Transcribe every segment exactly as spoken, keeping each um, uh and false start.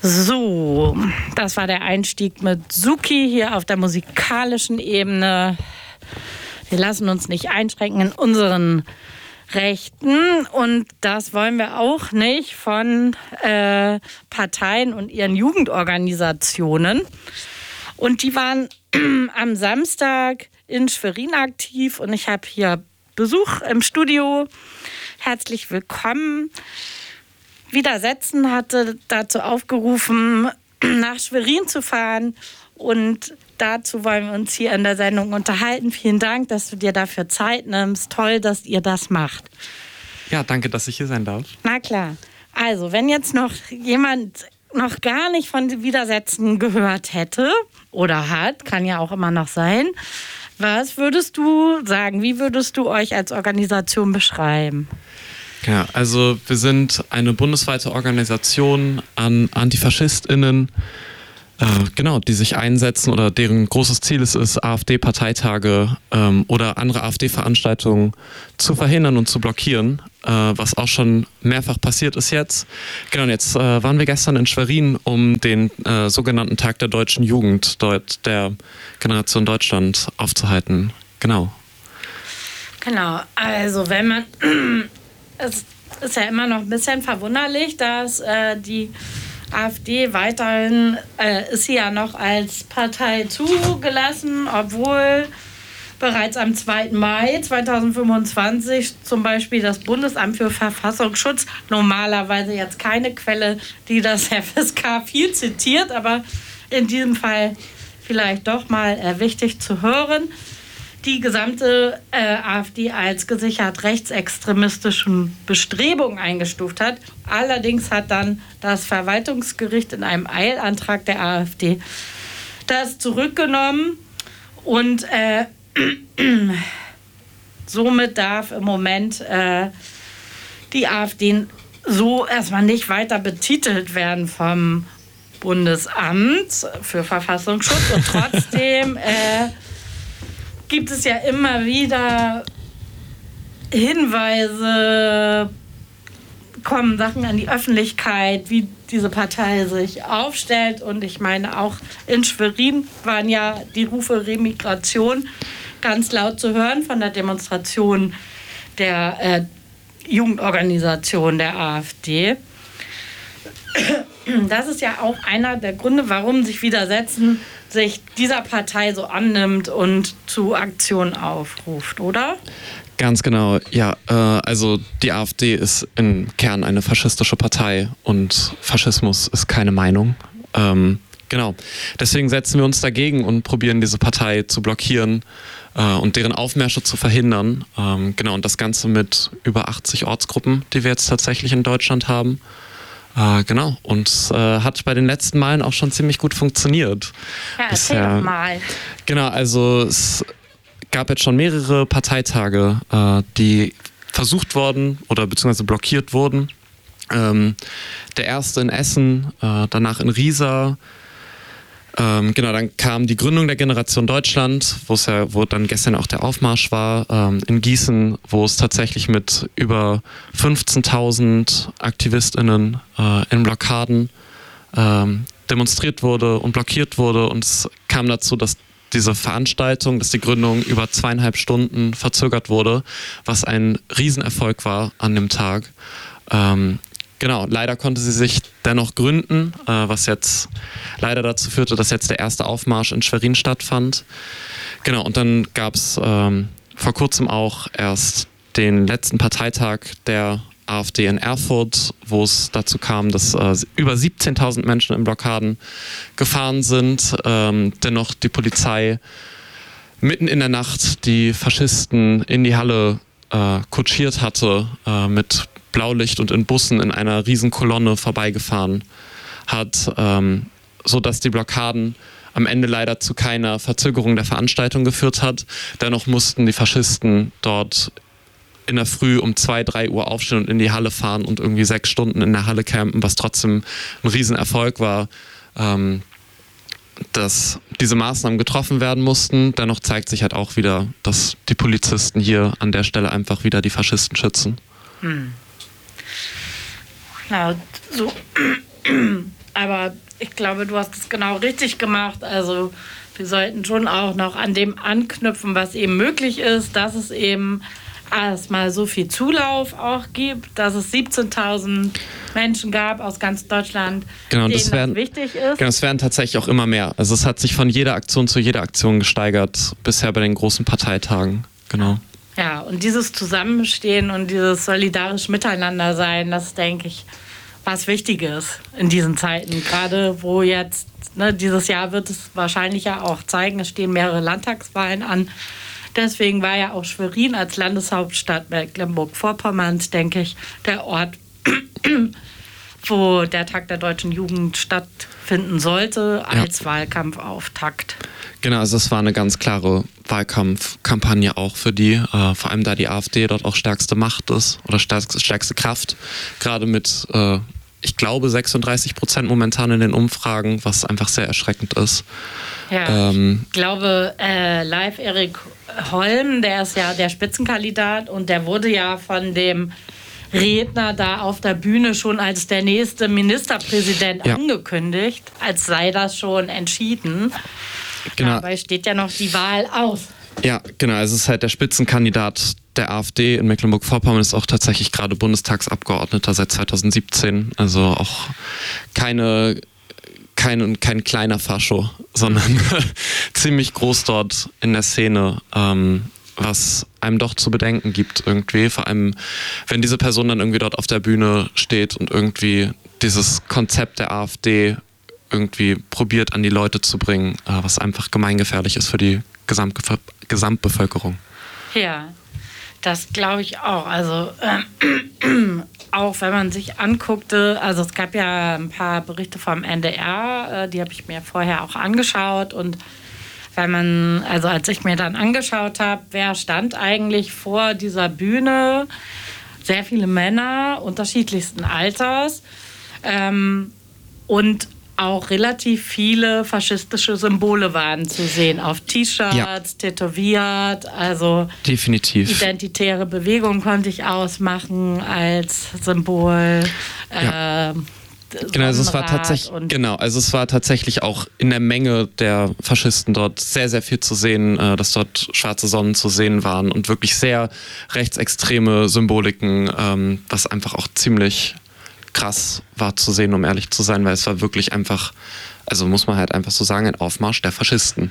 So, das war der Einstieg mit Suki hier auf der musikalischen Ebene. Wir lassen uns nicht einschränken in unseren Rechten und das wollen wir auch nicht von äh, Parteien und ihren Jugendorganisationen. Und die waren am Samstag in Schwerin aktiv und ich habe hier Besuch im Studio. Herzlich willkommen. Widersetzen hatte dazu aufgerufen, nach Schwerin zu fahren und dazu wollen wir uns hier in der Sendung unterhalten. Vielen Dank, dass du dir dafür Zeit nimmst. Toll, dass ihr das macht. Ja, danke, dass ich hier sein darf. Na klar. Also, wenn jetzt noch jemand noch gar nicht von Widersetzen gehört hätte oder hat, kann ja auch immer noch sein, was würdest du sagen? Wie würdest du euch als Organisation beschreiben? Ja, also wir sind eine bundesweite Organisation an AntifaschistInnen, äh, genau, die sich einsetzen oder deren großes Ziel es ist, AfD-Parteitage ähm, oder andere AfD-Veranstaltungen zu verhindern und zu blockieren, äh, was auch schon mehrfach passiert ist jetzt. Genau, und jetzt äh, waren wir gestern in Schwerin, um den äh, sogenannten Tag der deutschen Jugend, dort der Generation Deutschland aufzuhalten. Genau. Genau, also wenn man... Es ist ja immer noch ein bisschen verwunderlich, dass äh, die AfD weiterhin, äh, ist sie ja noch als Partei zugelassen, obwohl bereits am zweiten Mai zweitausendfünfundzwanzig zum Beispiel das Bundesamt für Verfassungsschutz, normalerweise jetzt keine Quelle, die das F S K viel zitiert, aber in diesem Fall vielleicht doch mal äh, wichtig zu hören, die gesamte äh, AfD als gesichert rechtsextremistischen Bestrebungen eingestuft hat. Allerdings hat dann das Verwaltungsgericht in einem Eilantrag der AfD das zurückgenommen und äh, somit darf im Moment äh, die AfD so erstmal nicht weiter betitelt werden vom Bundesamt für Verfassungsschutz und trotzdem äh, gibt es ja immer wieder Hinweise, kommen Sachen an die Öffentlichkeit, wie diese Partei sich aufstellt. Und ich meine, auch in Schwerin waren ja die Rufe Remigration ganz laut zu hören von der Demonstration der äh, Jugendorganisation der AfD. Das ist ja auch einer der Gründe, warum sich Widersetzen sich dieser Partei so annimmt und zu Aktionen aufruft, oder? Ganz genau, ja. Äh, also die AfD ist im Kern eine faschistische Partei und Faschismus ist keine Meinung. Ähm, genau. Deswegen setzen wir uns dagegen und probieren diese Partei zu blockieren äh, und deren Aufmärsche zu verhindern. Ähm, genau, und das Ganze mit über achtzig Ortsgruppen, die wir jetzt tatsächlich in Deutschland haben. Äh, genau, und äh, hat bei den letzten Malen auch schon ziemlich gut funktioniert. Ja, erzähl doch mal. Genau, also es gab jetzt schon mehrere Parteitage, äh, die versucht wurden oder beziehungsweise blockiert wurden. Ähm, der erste in Essen, äh, danach in Riesa. Ähm, genau, dann kam die Gründung der Generation Deutschland, wo es ja, wo dann gestern auch der Aufmarsch war, ähm, in Gießen, wo es tatsächlich mit über fünfzehntausend AktivistInnen äh, in Blockaden ähm, demonstriert wurde und blockiert wurde. Und es kam dazu, dass diese Veranstaltung, dass die Gründung über zweieinhalb Stunden verzögert wurde, was ein Riesenerfolg war an dem Tag. Ähm, Genau, leider konnte sie sich dennoch gründen, äh, was jetzt leider dazu führte, dass jetzt der erste Aufmarsch in Schwerin stattfand. Genau, und dann gab es ähm, vor kurzem auch erst den letzten Parteitag der AfD in Erfurt, wo es dazu kam, dass äh, über siebzehntausend Menschen in Blockaden gefahren sind. Ähm, dennoch die Polizei mitten in der Nacht die Faschisten in die Halle äh, kutschiert hatte, äh, mit Blaulicht und in Bussen in einer riesen Kolonne vorbeigefahren hat, ähm, sodass die Blockaden am Ende leider zu keiner Verzögerung der Veranstaltung geführt hat. Dennoch mussten die Faschisten dort in der Früh um zwei, drei Uhr aufstehen und in die Halle fahren und irgendwie sechs Stunden in der Halle campen, was trotzdem ein Riesenerfolg war, ähm, dass diese Maßnahmen getroffen werden mussten. Dennoch zeigt sich halt auch wieder, dass die Polizisten hier an der Stelle einfach wieder die Faschisten schützen. Hm. Genau, so aber ich glaube, du hast es genau richtig gemacht. Also wir sollten schon auch noch an dem anknüpfen, was eben möglich ist, dass es eben erstmal so viel Zulauf auch gibt, dass es siebzehntausend Menschen gab aus ganz Deutschland, genau, denen das, werden, das wichtig ist. Genau, es werden tatsächlich auch immer mehr. Also es hat sich von jeder Aktion zu jeder Aktion gesteigert, bisher bei den großen Parteitagen. Genau. Ja, und dieses Zusammenstehen und dieses solidarische Miteinander sein, das denke ich, was Wichtiges in diesen Zeiten. Gerade wo jetzt, ne, dieses Jahr wird es wahrscheinlich ja auch zeigen, es stehen mehrere Landtagswahlen an. Deswegen war ja auch Schwerin als Landeshauptstadt Mecklenburg-Vorpommerns, denke ich, der Ort, wo der Tag der deutschen Jugend stattfinden sollte, als ja. Wahlkampfauftakt. Genau, also es war eine ganz klare Wahlkampfkampagne auch für die, äh, vor allem da die AfD dort auch stärkste Macht ist oder stärkste, stärkste Kraft, gerade mit, äh, ich glaube, sechsunddreißig Prozent momentan in den Umfragen, was einfach sehr erschreckend ist. Ja, ähm, ich glaube, äh, Live Erik Holm, der ist ja der Spitzenkandidat und der wurde ja von dem Redner da auf der Bühne schon als der nächste Ministerpräsident ja. angekündigt, als sei das schon entschieden. Genau. Dabei steht ja noch die Wahl aus. Ja, genau. Es ist halt der Spitzenkandidat der AfD in Mecklenburg-Vorpommern, ist auch tatsächlich gerade Bundestagsabgeordneter seit zweitausendsiebzehn. Also auch keine, kein, kein kleiner Fascho, sondern ziemlich groß dort in der Szene. Ähm, was einem doch zu bedenken gibt irgendwie, vor allem wenn diese Person dann irgendwie dort auf der Bühne steht und irgendwie dieses Konzept der AfD irgendwie probiert an die Leute zu bringen, was einfach gemeingefährlich ist für die Gesamtge- Gesamtbevölkerung. Ja, das glaube ich auch. Also äh, auch wenn man sich anguckte, also es gab ja ein paar Berichte vom N D R, äh, die habe ich mir vorher auch angeschaut und wenn man, also als ich mir dann angeschaut habe, wer stand eigentlich vor dieser Bühne, sehr viele Männer unterschiedlichsten Alters ähm, und auch relativ viele faschistische Symbole waren zu sehen, auf T-Shirts, ja. tätowiert, also definitiv. Identitäre Bewegung konnte ich ausmachen als Symbol. Ja. Äh, Genau, also es war tatsächlich, genau, also es war tatsächlich auch in der Menge der Faschisten dort sehr, sehr viel zu sehen, äh, dass dort schwarze Sonnen zu sehen waren und wirklich sehr rechtsextreme Symboliken, ähm, was einfach auch ziemlich krass war zu sehen, um ehrlich zu sein, weil es war wirklich einfach, also muss man halt einfach so sagen, ein Aufmarsch der Faschisten.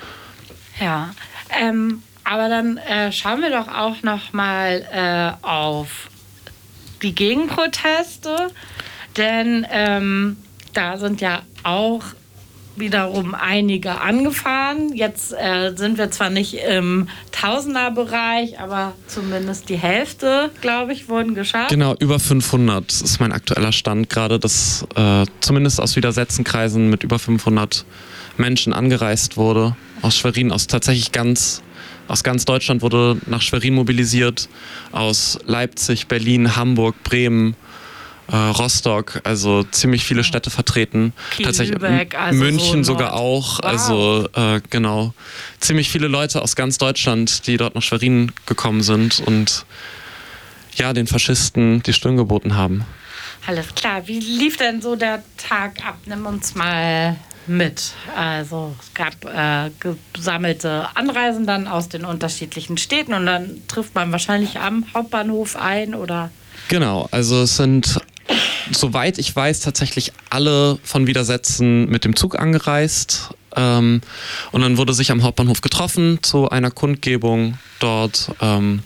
Ja, ähm, aber dann äh, schauen wir doch auch noch mal äh, auf die Gegenproteste. Denn ähm, da sind ja auch wiederum einige angefahren. Jetzt äh, sind wir zwar nicht im Tausenderbereich, aber zumindest die Hälfte, glaube ich, wurden geschafft. Genau, über fünfhundert ist mein aktueller Stand gerade, dass äh, zumindest aus Widersetzenkreisen mit über fünfhundert Menschen angereist wurde. Aus Schwerin, aus tatsächlich ganz, aus ganz Deutschland wurde nach Schwerin mobilisiert. Aus Leipzig, Berlin, Hamburg, Bremen, Äh, Rostock, also ziemlich viele Städte vertreten. Kiel, tatsächlich Lübeck, also München so sogar auch. Wow. Also äh, genau, ziemlich viele Leute aus ganz Deutschland, die dort nach Schwerin gekommen sind und ja, den Faschisten die Stirn geboten haben. Alles klar. Wie lief denn so der Tag ab? Nimm uns mal mit. Also es gab äh, gesammelte Anreisen dann aus den unterschiedlichen Städten und dann trifft man wahrscheinlich am Hauptbahnhof ein, oder? Genau, also es sind, soweit ich weiß, tatsächlich alle von Widersetzen mit dem Zug angereist. Ähm, und dann wurde sich am Hauptbahnhof getroffen zu einer Kundgebung dort, ähm,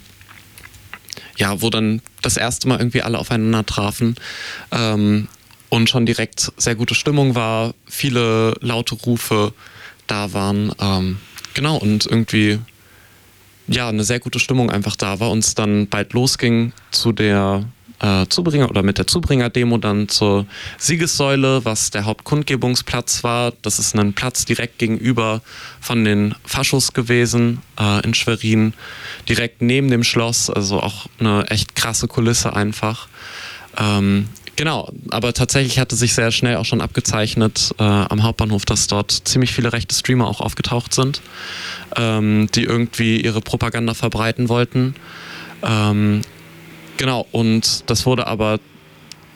ja, wo dann das erste Mal irgendwie alle aufeinander trafen. Ähm, und schon direkt sehr gute Stimmung war, viele laute Rufe da waren. Ähm, genau, und irgendwie ja, eine sehr gute Stimmung einfach da war und es dann bald losging zu der äh, Zubringer oder mit der Zubringer-Demo dann zur Siegessäule, was der Hauptkundgebungsplatz war. Das ist ein Platz direkt gegenüber von den Faschos gewesen äh, in Schwerin, direkt neben dem Schloss, also auch eine echt krasse Kulisse einfach. Ähm, Genau, aber tatsächlich hatte sich sehr schnell auch schon abgezeichnet äh, am Hauptbahnhof, dass dort ziemlich viele rechte Streamer auch aufgetaucht sind, ähm, die irgendwie ihre Propaganda verbreiten wollten. Ähm, genau, und das wurde aber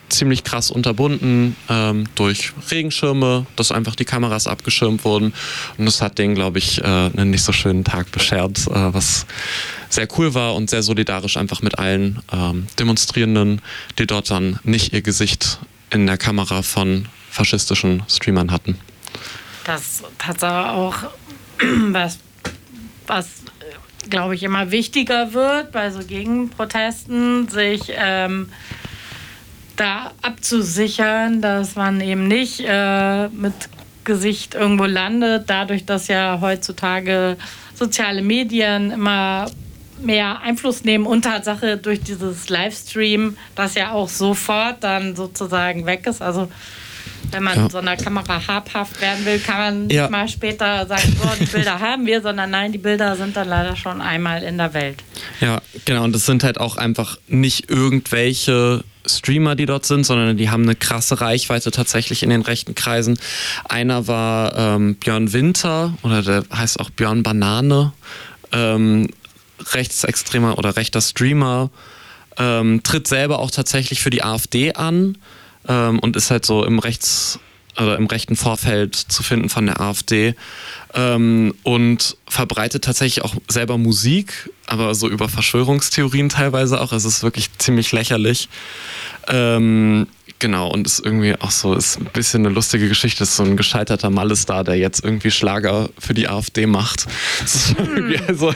ziemlich krass unterbunden ähm, durch Regenschirme, dass einfach die Kameras abgeschirmt wurden. Und das hat denen, glaube ich, äh, einen nicht so schönen Tag beschert, äh, was sehr cool war und sehr solidarisch einfach mit allen ähm, Demonstrierenden, die dort dann nicht ihr Gesicht in der Kamera von faschistischen Streamern hatten. Das tatsächlich auch was, was glaube ich, immer wichtiger wird bei so Gegenprotesten, sich ähm, da abzusichern, dass man eben nicht äh, mit Gesicht irgendwo landet, dadurch, dass ja heutzutage soziale Medien immer mehr Einfluss nehmen und Tatsache durch dieses Livestream, das ja auch sofort dann sozusagen weg ist. Also wenn man ja. so einer Kamera habhaft werden will, kann man nicht ja. mal später sagen, so, die Bilder haben wir, sondern nein, die Bilder sind dann leider schon einmal in der Welt. Ja, genau. Und das sind halt auch einfach nicht irgendwelche Streamer, die dort sind, sondern die haben eine krasse Reichweite tatsächlich in den rechten Kreisen. Einer war ähm, Björn Winter, oder der heißt auch Björn Banane, ähm, rechtsextremer oder rechter Streamer, ähm, tritt selber auch tatsächlich für die AfD an. Ähm, und ist halt so im Rechts- oder im rechten Vorfeld zu finden von der AfD ähm, und verbreitet tatsächlich auch selber Musik, aber so über Verschwörungstheorien teilweise auch. Es ist wirklich ziemlich lächerlich. Ähm, genau, und ist irgendwie auch so, ist ein bisschen eine lustige Geschichte. Ist so ein gescheiterter Malle-Star, der jetzt irgendwie Schlager für die AfD macht. Das ist irgendwie also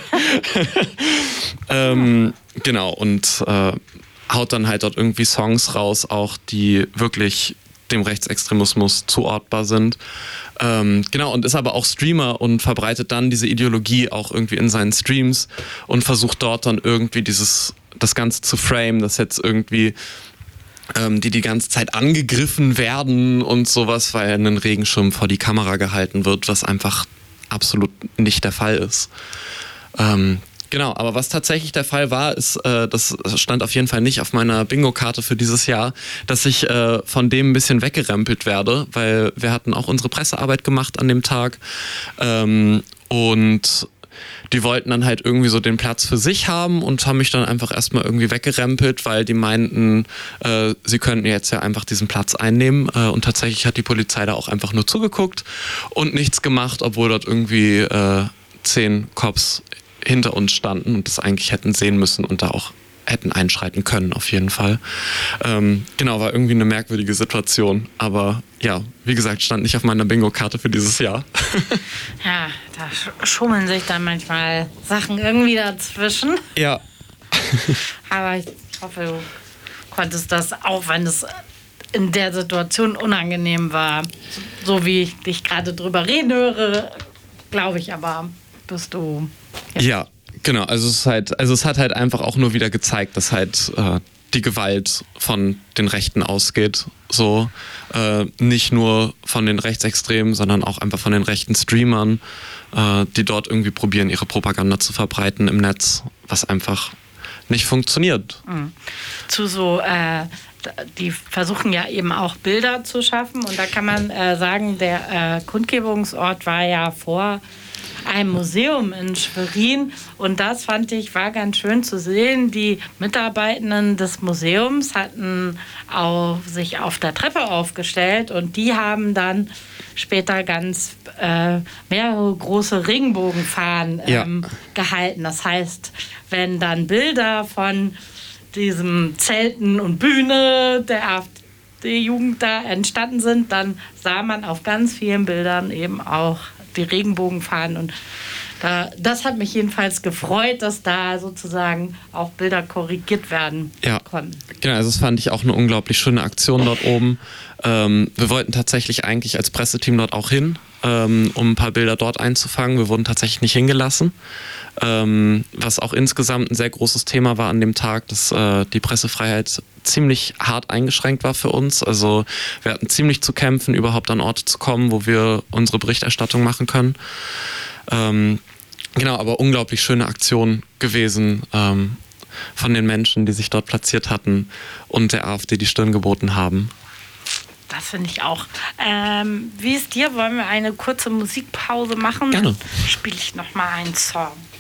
ähm, genau, und äh, haut dann halt dort irgendwie Songs raus, auch die wirklich dem Rechtsextremismus zuortbar sind. Ähm, genau, und ist aber auch Streamer und verbreitet dann diese Ideologie auch irgendwie in seinen Streams und versucht dort dann irgendwie dieses, das Ganze zu frame, dass jetzt irgendwie ähm, die die ganze Zeit angegriffen werden und sowas, weil ein Regenschirm vor die Kamera gehalten wird, was einfach absolut nicht der Fall ist. Ähm, Genau, aber was tatsächlich der Fall war, ist, äh, das stand auf jeden Fall nicht auf meiner Bingo-Karte für dieses Jahr, dass ich äh, von dem ein bisschen weggerempelt werde, weil wir hatten auch unsere Pressearbeit gemacht an dem Tag ähm, und die wollten dann halt irgendwie so den Platz für sich haben und haben mich dann einfach erstmal irgendwie weggerempelt, weil die meinten, äh, sie könnten jetzt ja einfach diesen Platz einnehmen äh, und tatsächlich hat die Polizei da auch einfach nur zugeguckt und nichts gemacht, obwohl dort irgendwie äh, zehn Cops hinter uns standen und das eigentlich hätten sehen müssen und da auch hätten einschreiten können, auf jeden Fall. Ähm, genau, war irgendwie eine merkwürdige Situation, aber ja, wie gesagt, stand nicht auf meiner Bingo-Karte für dieses Jahr. Ja, da schummeln sich dann manchmal Sachen irgendwie dazwischen. Ja. Aber ich hoffe, du konntest das, auch wenn es in der Situation unangenehm war, so wie ich dich gerade drüber reden höre, glaube ich aber, bist du... Ja. ja, genau. Also es ist halt, also es hat halt einfach auch nur wieder gezeigt, dass halt äh, die Gewalt von den Rechten ausgeht. So äh, nicht nur von den Rechtsextremen, sondern auch einfach von den rechten Streamern, äh, die dort irgendwie probieren, ihre Propaganda zu verbreiten im Netz, was einfach nicht funktioniert. Mhm. Zu so äh die versuchen ja eben auch Bilder zu schaffen und da kann man äh, sagen, der äh, Kundgebungsort war ja vor einem Museum in Schwerin und das fand ich, war ganz schön zu sehen. Die Mitarbeitenden des Museums hatten auch sich auf der Treppe aufgestellt und die haben dann später ganz äh, mehrere große Regenbogenfahnen ähm, ja. gehalten. Das heißt, wenn dann Bilder von diesem Zelten und Bühne der AfD-Jugend da entstanden sind, dann sah man auf ganz vielen Bildern eben auch die Regenbogenfahnen und da, das hat mich jedenfalls gefreut, dass da sozusagen auch Bilder korrigiert werden ja. konnten. Genau, also das fand ich auch eine unglaublich schöne Aktion dort oben. Ähm, wir wollten tatsächlich eigentlich als Presseteam dort auch hin, ähm, um ein paar Bilder dort einzufangen. Wir wurden tatsächlich nicht hingelassen. Ähm, was auch insgesamt ein sehr großes Thema war an dem Tag, dass äh, die Pressefreiheit ziemlich hart eingeschränkt war für uns. Also wir hatten ziemlich zu kämpfen, überhaupt an Orte zu kommen, wo wir unsere Berichterstattung machen können. Ähm, genau, aber unglaublich schöne Aktion gewesen ähm, von den Menschen, die sich dort platziert hatten und der AfD die Stirn geboten haben. Das finde ich auch. Ähm, wie ist dir? Wollen wir eine kurze Musikpause machen? Gerne. Dann spiele ich noch mal einen Song.